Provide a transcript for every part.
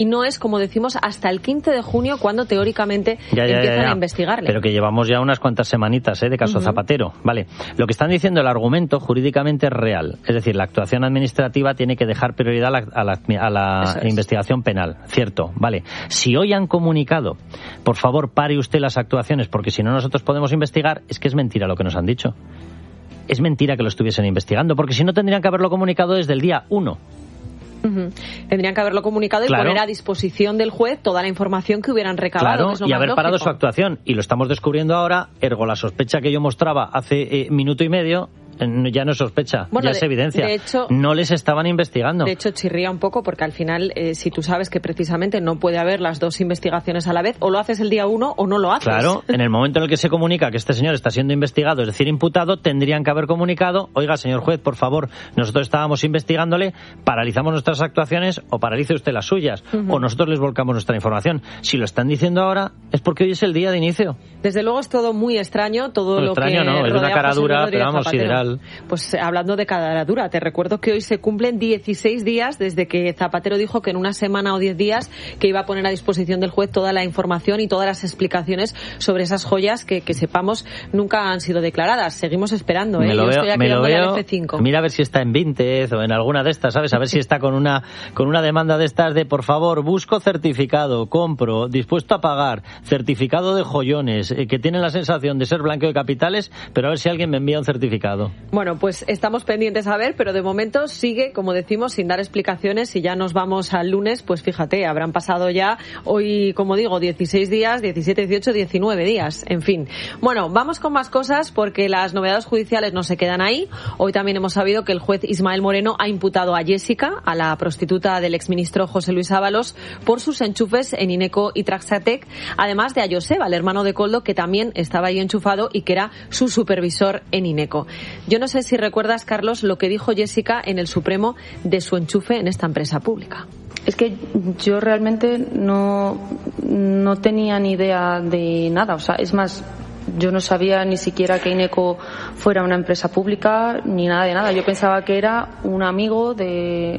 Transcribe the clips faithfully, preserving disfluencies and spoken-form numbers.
y no es, como decimos, hasta el quince de junio cuando teóricamente ya, ya, empiezan ya, ya. a investigarle. Pero que llevamos ya unas cuantas semanitas ¿eh? de caso uh-huh. Zapatero. Vale. Lo que están diciendo, el argumento jurídicamente es real. Es decir, la actuación administrativa tiene que dejar prioridad a la, a la, a la investigación penal. Cierto. Vale. Si hoy han comunicado, por favor, pare usted las actuaciones porque si no nosotros podemos investigar, es que es mentira lo que nos han dicho. Es mentira que lo estuviesen investigando, porque si no tendrían que haberlo comunicado desde el día uno. Uh-huh. Tendrían que haberlo comunicado y claro. poner a disposición del juez toda la información que hubieran recabado. Claro, que es lo y más haber lógico. parado su actuación. Y lo estamos descubriendo ahora, ergo la sospecha que yo mostraba hace eh, minuto y medio, ya no es sospecha, bueno, ya es de, evidencia. De hecho, no les estaban investigando. De hecho, chirría un poco porque al final, eh, si tú sabes que precisamente no puede haber las dos investigaciones a la vez, o lo haces el día uno o no lo haces. Claro, en el momento en el que se comunica que este señor está siendo investigado, es decir, imputado, tendrían que haber comunicado, oiga, señor juez, por favor, nosotros estábamos investigándole, paralizamos nuestras actuaciones o paralice usted las suyas, uh-huh. o nosotros les volcamos nuestra información. Si lo están diciendo ahora, es porque hoy es el día de inicio. Desde luego es todo muy extraño, todo no, lo extraño, que no, es de una cara dura, pero vamos, Zapatero. sideral. Pues hablando de cara dura, te recuerdo que hoy se cumplen dieciséis días desde que Zapatero dijo que en una semana o diez días que iba a poner a disposición del juez toda la información y todas las explicaciones sobre esas joyas que, que sepamos nunca han sido declaradas. Seguimos esperando, ¿eh? Me lo Yo veo, estoy aquí me lo veo. al F cinco. Mira a ver si está en Vinted o en alguna de estas, ¿sabes? A ver si está con una con una demanda de estas de, por favor, busco certificado, compro, dispuesto a pagar, certificado de joyones, eh, que tienen la sensación de ser blanqueo de capitales, pero a ver si alguien me envía un certificado. Bueno, pues estamos pendientes a ver, pero de momento sigue, como decimos, sin dar explicaciones y ya nos vamos al lunes, pues fíjate, habrán pasado ya hoy, como digo, dieciséis días, diecisiete, dieciocho, diecinueve días, en fin. Bueno, vamos con más cosas porque las novedades judiciales no se quedan ahí. Hoy también hemos sabido que el juez Ismael Moreno ha imputado a Jessica, a la prostituta del exministro José Luis Ábalos, por sus enchufes en Ineco y Traxatec, además de a Joseba, el hermano de Koldo, que también estaba ahí enchufado y que era su supervisor en Ineco. Yo no sé si recuerdas, Carlos, lo que dijo Jessica en el Supremo de su enchufe en esta empresa pública. Es que yo realmente no, no tenía ni idea de nada. O sea, es más, yo no sabía ni siquiera que Ineco fuera una empresa pública ni nada de nada. Yo pensaba que era un amigo de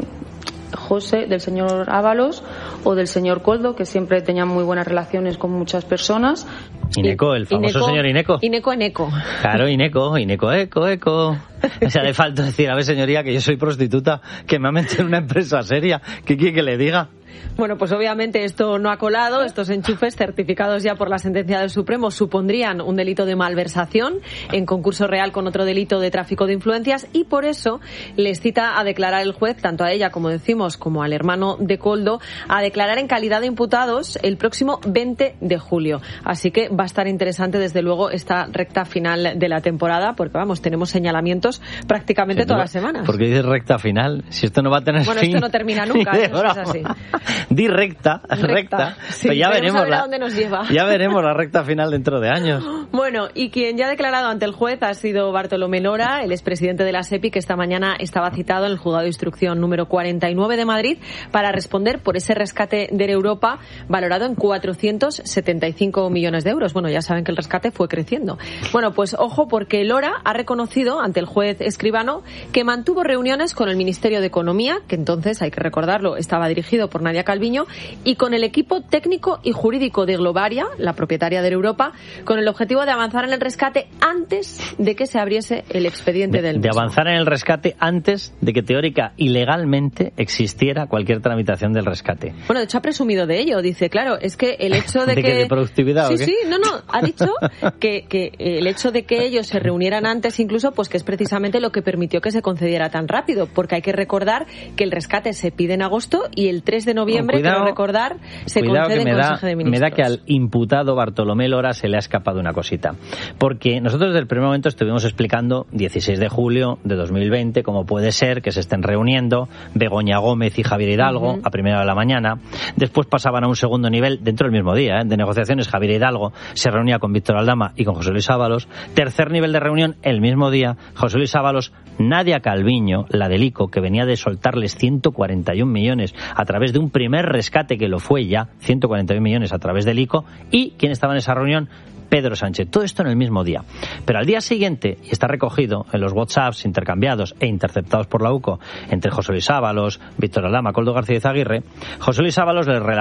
José, del señor Ábalos o del señor Koldo, que siempre tenían muy buenas relaciones con muchas personas. Ineco, el famoso Ineco, señor Ineco. Ineco en Eco. Claro, Ineco, Ineco, eco, eco. O sea, le falta decir, a ver, señoría, que yo soy prostituta, que me ha metido en una empresa seria. ¿Qué quiere que le diga? Bueno, pues obviamente esto no ha colado. Estos enchufes certificados ya por la sentencia del Supremo supondrían un delito de malversación en concurso real con otro delito de tráfico de influencias y por eso les cita a declarar el juez, tanto a ella, como decimos, como al hermano de Koldo, a declarar en calidad de imputados el próximo veinte de julio. Así que va a estar interesante, desde luego, esta recta final de la temporada, porque vamos, tenemos señalamientos prácticamente todas las semanas. ¿Por qué dices recta final? Si esto no va a tener bueno, fin. Bueno, esto no termina nunca, eso es así. Di recta, recta, recta. Sí, pero ya veremos la, a dónde nos lleva. Ya veremos la recta final dentro de años. Bueno, y quien ya ha declarado ante el juez ha sido Bartolomé Lora, el expresidente de la SEPI, que esta mañana estaba citado en el juzgado de instrucción número cuarenta y nueve de Madrid para responder por ese rescate de Europa valorado en cuatrocientos setenta y cinco millones de euros. Bueno, ya saben que el rescate fue creciendo. Bueno, pues ojo, porque Lora ha reconocido ante el juez Escribano que mantuvo reuniones con el Ministerio de Economía, que entonces, hay que recordarlo, estaba dirigido por Nadia Calviño, y con el equipo técnico y jurídico de Globaria, la propietaria de Europa, con el objetivo de avanzar en el rescate antes de que se abriese el expediente de, del mismo. De avanzar en el rescate antes de que teórica y legalmente existiera cualquier tramitación del rescate. Bueno, de hecho ha presumido de ello. Dice, claro, es que el hecho de, ¿De que... que de productividad Sí, o qué? sí, no, no, ha dicho que, que el hecho de que ellos se reunieran antes incluso, pues que es precisamente lo que permitió que se concediera tan rápido, porque hay que recordar que el rescate se pide en agosto y el tres de noviembre, cuidado, quiero recordar, se cuidado concede que me en da, Consejo de Ministros. Me da que al imputado Bartolomé Lora se le ha escapado una cosita. Porque nosotros desde el primer momento estuvimos explicando dieciséis de julio de dos mil veinte cómo puede ser que se estén reuniendo Begoña Gómez y Javier Hidalgo uh-huh. a primera de la mañana. Después pasaban a un segundo nivel dentro del mismo día, ¿eh? de negociaciones. Javier Hidalgo se reunía con Víctor Aldama y con José Luis Ábalos. Tercer nivel de reunión el mismo día. José Luis Ábalos, Nadia Calviño, la del ICO, que venía de soltarles ciento cuarenta y un millones a través de un primer rescate que lo fue ya, ciento cuarenta y un millones a través del ICO. ¿Y quién estaba en esa reunión? Pedro Sánchez. Todo esto en el mismo día. Pero al día siguiente, y está recogido en los WhatsApps intercambiados e interceptados por la U C O entre José Luis Ábalos, Víctor Aldama, Koldo García Izaguirre, José Luis Ábalos le